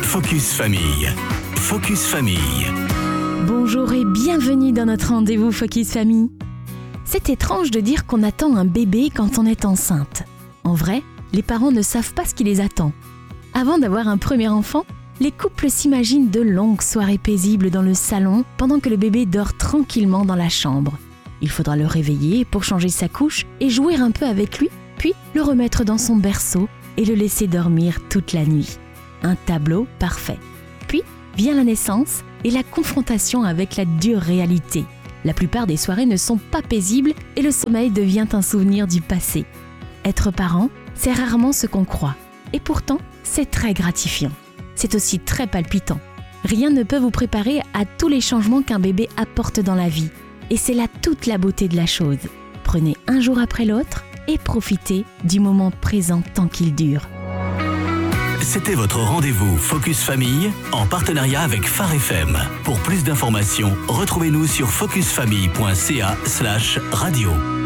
Focus Famille. Focus Famille. Bonjour et bienvenue dans notre rendez-vous Focus Famille. C'est étrange de dire qu'on attend un bébé quand on est enceinte. En vrai, les parents ne savent pas ce qui les attend. Avant d'avoir un premier enfant, les couples s'imaginent de longues soirées paisibles dans le salon pendant que le bébé dort tranquillement dans la chambre. Il faudra le réveiller pour changer sa couche et jouer un peu avec lui, puis le remettre dans son berceau et le laisser dormir toute la nuit. Un tableau parfait. Puis vient la naissance et la confrontation avec la dure réalité. La plupart des soirées ne sont pas paisibles et le sommeil devient un souvenir du passé. Être parent, c'est rarement ce qu'on croit. Et pourtant, c'est très gratifiant. C'est aussi très palpitant. Rien ne peut vous préparer à tous les changements qu'un bébé apporte dans la vie. Et c'est là toute la beauté de la chose. Prenez un jour après l'autre et profitez du moment présent tant qu'il dure. C'était votre rendez-vous Focus Famille en partenariat avec Phare FM. Pour plus d'informations, retrouvez-nous sur focusfamille.ca/radio.